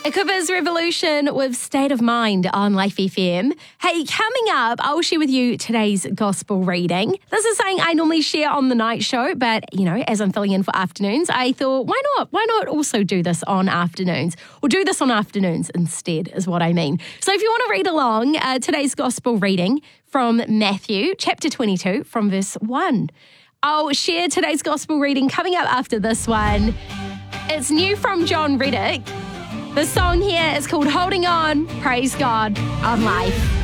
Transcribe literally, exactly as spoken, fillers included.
Ikuba's Revolution with State of Mind on Life F M. Hey, coming up, I'll share with you today's gospel reading. This is something I normally share on the night show, but, you know, as I'm filling in for afternoons, I thought, why not? Why not also do this on afternoons? Or do this on afternoons instead, is what I mean. So if you want to read along, uh, today's gospel reading from Matthew, chapter twenty-two, from verse one. I'll share today's gospel reading coming up after this one. It's new from John Reddick. The song here is called Holding On, Praise God on Life.